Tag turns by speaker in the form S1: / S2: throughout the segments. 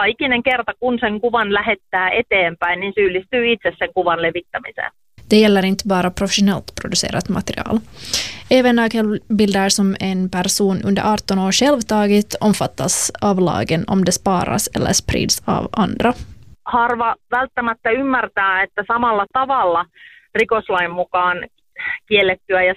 S1: joka ikinen kerta, kun sen kuvan lähettää eteenpäin, niin syyllistyy itse sen kuvan levittämiseen.
S2: Det gäller inte bara professionellt producerat material. Även nakenbilder som en person under 18 år själv tagit omfattas av lagen om det sparas eller sprids av andra.
S1: Harva välttämättä ymmärtää, että samalla tavalla rikoslain mukaan kiellettyä ja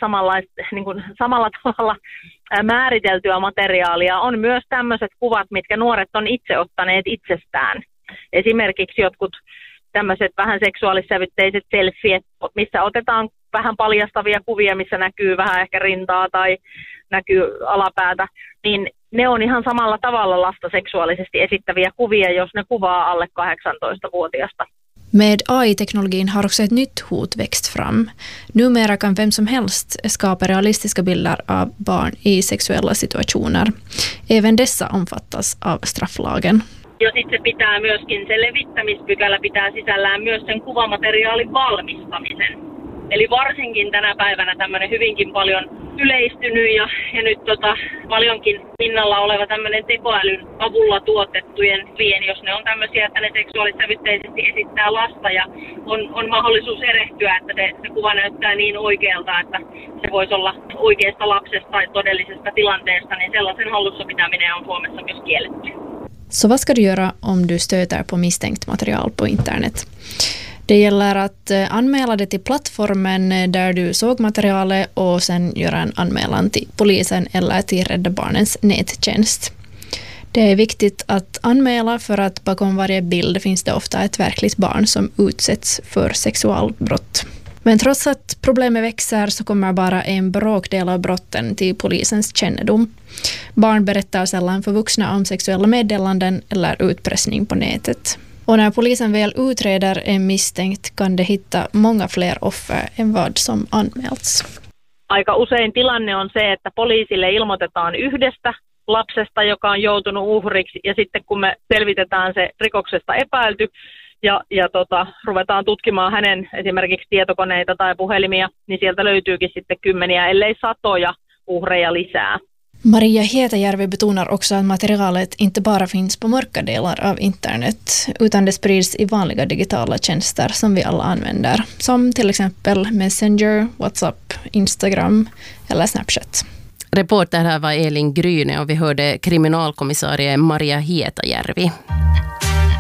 S1: samalla tavalla määriteltyä materiaalia on myös tämmöiset kuvat, mitkä nuoret on itse ottaneet itsestään. Esimerkiksi jotkut tämmöiset vähän seksuaalissävytteiset selfiet, missä otetaan vähän paljastavia kuvia, missä näkyy vähän ehkä rintaa tai näkyy alapäätä, niin ne on ihan samalla tavalla lasta seksuaalisesti esittäviä kuvia, jos ne kuvaa alle 18-vuotiaasta.
S2: Med AI-teknologin har också ett nytt hot växt fram. Numera kan vem som helst skapa realistiska bilder av barn i sexuella situationer. Även dessa omfattas av strafflagen.
S1: Ja sitten se pitää myöskin, se levittämispykälä pitää sisällään myös sen kuvamateriaalin valmistamisen. Eli varsinkin tänä päivänä tämmöinen hyvinkin paljon yleistynyt ja nyt paljonkin pinnalla oleva tämmöinen tekoälyn avulla tuotettujen jos ne on tämmöisiä, että ne seksuaalissävytteisesti esittää lasta ja on mahdollisuus erehtyä, että se kuva näyttää niin oikealta, että se voisi olla oikeasta lapsesta tai todellisesta tilanteesta, niin sellaisen hallussa pitäminen on Suomessa myös kielletty.
S2: Så vad ska du göra om du stöter på misstänkt material på internet? Det gäller att anmäla det till plattformen där du såg materialet och sen göra en anmälan till polisen eller till Rädda Barnens nättjänst. Det är viktigt att anmäla för att bakom varje bild finns det ofta ett verkligt barn som utsätts för sexualbrott. Men trots att problemet växer så kommer bara en bråkdel av brotten till polisens kännedom. Barn berättar sällan för vuxna om sexuella meddelanden eller utpressning på nätet. Och när polisen väl utreder en misstänkt kan det hitta många fler offer än vad som anmälts.
S1: Aika usein tilanne on se, että poliisille ilmoitetaan yhdestä lapsesta, joka on joutunut uhriksi, ja sitten kun me selvitetään se rikoksesta epäilty ja ruvetaan tutkimaan hänen esimerkiksi tietokoneita tai puhelimia, niin sieltä löytyykin sitten kymmeniä, ellei satoja uhreja lisää.
S2: Maria Hietajärvi betonar också att materialet inte bara finns på mörka delar av internet utan det sprids i vanliga digitala tjänster som vi alla använder, som till exempel Messenger, WhatsApp, Instagram eller Snapchat.
S3: Reporter här var Elin Gryne och vi hörde kriminalkommissarie Maria Hietajärvi.